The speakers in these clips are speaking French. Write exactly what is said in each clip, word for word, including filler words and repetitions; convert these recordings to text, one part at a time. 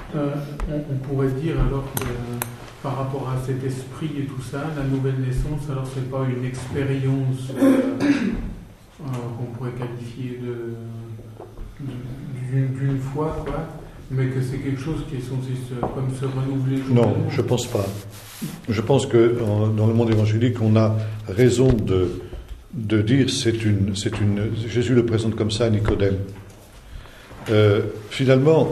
Euh, on, on pourrait dire alors que euh, par rapport à cet esprit et tout ça, la nouvelle naissance, alors c'est pas une expérience euh, euh, qu'on pourrait qualifier de, d'une, d'une foi, quoi, mais que c'est quelque chose qui est censé se, comme se renouveler. Non, je pense pas. Je pense que en, dans le monde évangélique, on a raison de, de dire c'est une, c'est une. Jésus le présente comme ça à Nicodème. Euh, finalement,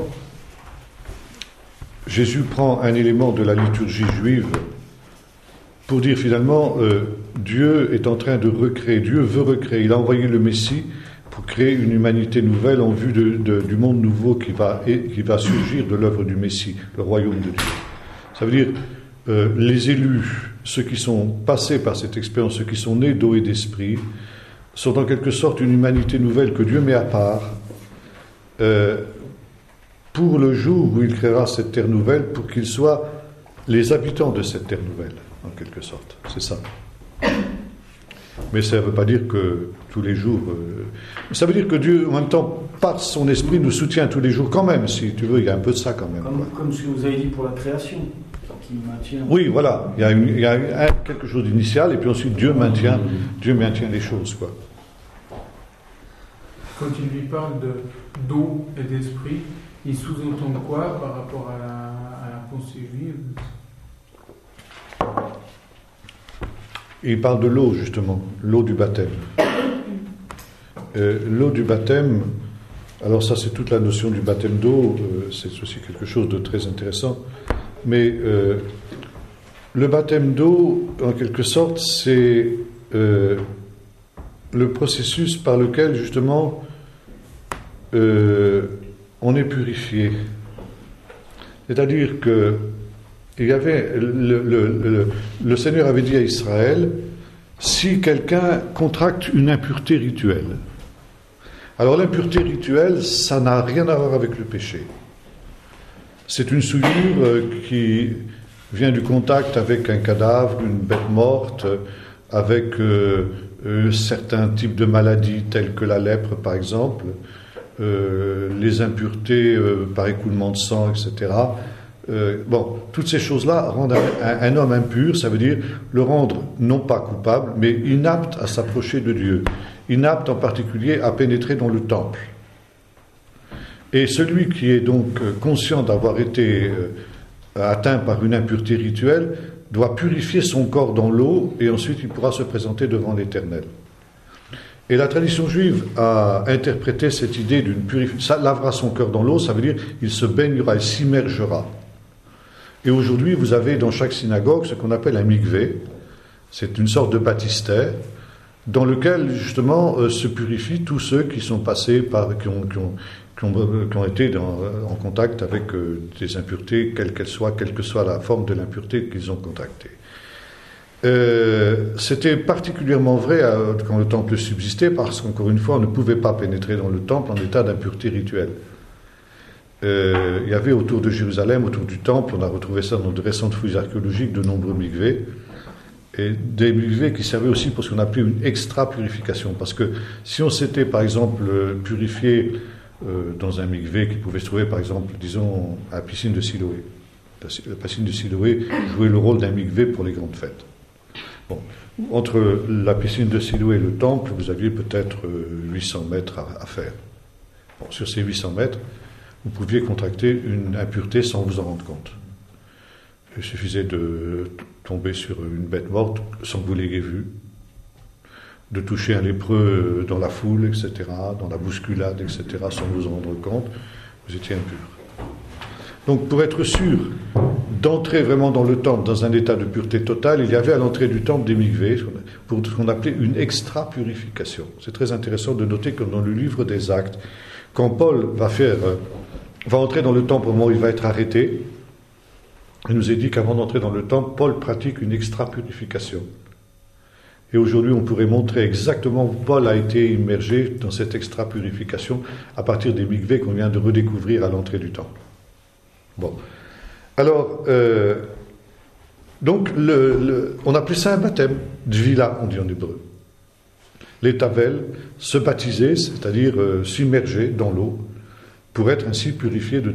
Jésus prend un élément de la liturgie juive pour dire finalement euh, Dieu est en train de recréer, Dieu veut recréer, il a envoyé le Messie pour créer une humanité nouvelle en vue de, de, du monde nouveau qui va, et, qui va surgir de l'œuvre du Messie, le royaume de Dieu. Ça veut dire euh, les élus, ceux qui sont passés par cette expérience, ceux qui sont nés d'eau et d'esprit, sont en quelque sorte une humanité nouvelle que Dieu met à part euh, pour le jour où il créera cette terre nouvelle, pour qu'ils soient les habitants de cette terre nouvelle, en quelque sorte. C'est ça. Mais ça ne veut pas dire que tous les jours... Euh, ça veut dire que Dieu, en même temps, par son esprit, nous soutient tous les jours quand même, si tu veux, il y a un peu de ça quand même. Comme, comme ce que vous avez dit pour la création, qui maintient... Oui, voilà, il y a, une, il y a un, quelque chose d'initial, et puis ensuite Dieu maintient, Dieu maintient les choses, quoi. Quand il lui parle de, d'eau et d'esprit, il sous-entend quoi par rapport à la, à la pensée juive? Il parle de l'eau, justement, l'eau du baptême. Euh, l'eau du baptême, alors ça c'est toute la notion du baptême d'eau, euh, c'est aussi quelque chose de très intéressant, mais euh, le baptême d'eau, en quelque sorte, c'est euh, le processus par lequel, justement, euh, on est purifié. C'est-à-dire que il y avait le, le, le, le Seigneur avait dit à Israël, si quelqu'un contracte une impureté rituelle. Alors l'impureté rituelle, ça n'a rien à voir avec le péché. C'est une souillure qui vient du contact avec un cadavre, une bête morte, avec euh, euh, certains types de maladies telles que la lèpre par exemple, euh, les impuretés euh, par écoulement de sang, et cetera. Euh, bon, toutes ces choses-là rendent un, un, un homme impur, ça veut dire le rendre non pas coupable, mais inapte à s'approcher de Dieu, inapte en particulier à pénétrer dans le temple. Et celui qui est donc conscient d'avoir été euh, atteint par une impureté rituelle doit purifier son corps dans l'eau et ensuite il pourra se présenter devant l'Éternel. Et la tradition juive a interprété cette idée d'une purification. Ça lavera son cœur dans l'eau, ça veut dire il se baignera, il s'immergera. Et aujourd'hui, vous avez dans chaque synagogue ce qu'on appelle un mikvé. C'est une sorte de baptistère dans lequel, justement, euh, se purifient tous ceux qui sont passés par, qui ont, qui ont, qui ont, qui ont été dans, en contact avec euh, des impuretés, quelles qu'elles soient, quelle que soit la forme de l'impureté qu'ils ont contractée. Euh, c'était particulièrement vrai euh, quand le temple subsistait, parce qu'encore une fois, on ne pouvait pas pénétrer dans le temple en état d'impureté rituelle. Euh, il y avait autour de Jérusalem, autour du temple, on a retrouvé ça dans de récentes fouilles archéologiques, de nombreux mikvés, et des mikvés qui servaient aussi pour ce qu'on appelait une extra-purification, parce que si on s'était par exemple purifié euh, dans un mikvé qui pouvait se trouver par exemple, disons, à la piscine de Siloé, la piscine de Siloé jouait le rôle d'un mikvé pour les grandes fêtes. Bon, entre la piscine de Siloé et le temple, vous aviez peut-être huit cents mètres à, à faire. Bon, sur ces huit cents mètres, vous pouviez contracter une impureté sans vous en rendre compte. Il suffisait de tomber sur une bête morte sans que vous l'ayez vue, de toucher un lépreux dans la foule, et cetera, dans la bousculade, et cetera, sans vous en rendre compte, vous étiez impur. Donc, pour être sûr d'entrer vraiment dans le temple dans un état de pureté totale, il y avait à l'entrée du temple des mikvés, pour ce qu'on appelait une extra-purification. C'est très intéressant de noter que dans le livre des Actes, quand Paul va faire, va entrer dans le temple au moment où il va être arrêté, il nous est dit qu'avant d'entrer dans le temple, Paul pratique une extra-purification. Et aujourd'hui, on pourrait montrer exactement où Paul a été immergé dans cette extra-purification à partir des mikvés qu'on vient de redécouvrir à l'entrée du temple. Bon. Alors, euh, donc, le, le, on appelait ça un baptême, dvila, on dit en hébreu. Les Tavel se baptiser, c'est-à-dire euh, s'immerger dans l'eau, pour être ainsi purifié de